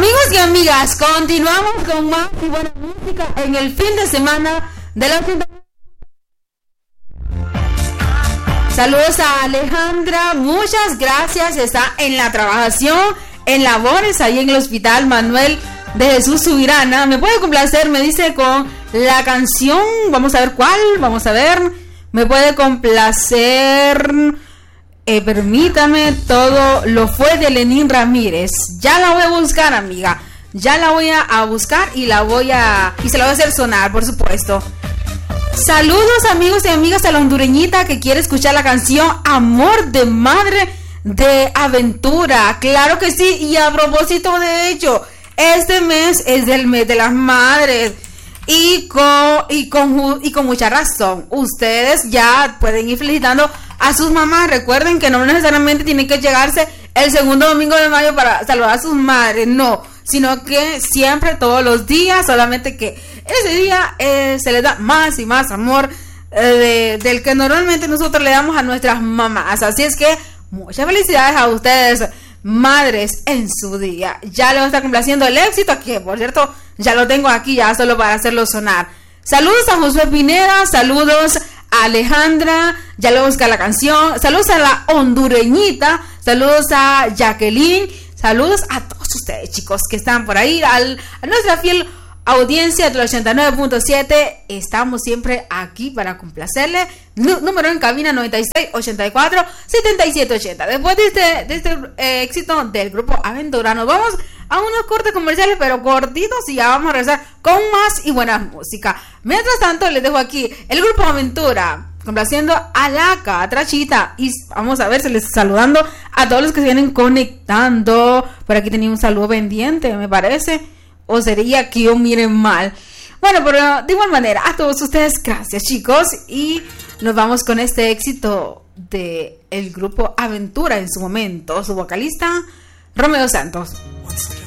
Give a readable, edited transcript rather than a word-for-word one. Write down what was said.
Amigos y amigas, continuamos con más y buena música en el fin de semana de la 80. Saludos a Alejandra, muchas gracias, está en la trabajación, en labores ahí en el Hospital Manuel de Jesús Subirana. Me puede complacer, me dice, con la canción, vamos a ver cuál, vamos a ver, me puede complacer, permítame, todo lo fue de Lenín Ramírez. Ya la voy a buscar, amiga, ya la voy a buscar y se la voy a hacer sonar, por supuesto. Saludos amigos y amigas a la hondureñita que quiere escuchar la canción Amor de Madre de Aventura. Claro que sí, y a propósito de ello, este mes es el mes de las madres y con mucha razón. Ustedes ya pueden ir felicitando a sus mamás. Recuerden que no necesariamente tienen que llegarse el segundo domingo de mayo para saludar a sus madres, no, sino que siempre, todos los días, solamente que ese día se les da más y más amor del que normalmente nosotros le damos a nuestras mamás. Así es que muchas felicidades a ustedes, madres, en su día. Ya les está complaciendo el éxito, que por cierto ya lo tengo aquí ya solo para hacerlo sonar. Saludos a Josué Pineda, saludos a Alejandra, ya le busca la canción, saludos a la hondureñita, saludos a Jacqueline, saludos a todos ustedes, chicos, que están por ahí, a nuestra fiel audiencia del 89.7. Estamos siempre aquí para complacerle. Número en cabina 9684-7780. Después de este éxito del grupo Aventura, nos vamos a unos cortes comerciales, pero cortitos, y ya vamos a regresar con más y buena música. Mientras tanto, les dejo aquí el grupo Aventura complaciendo a la Catrachita, y vamos a ver, se les saludando a todos los que se vienen conectando. Por aquí tenía un saludo pendiente, me parece, o sería que yo mire mal. Bueno, pero de igual manera, a todos ustedes, gracias, chicos, y nos vamos con este éxito de el grupo Aventura en su momento, su vocalista Romeo Santos.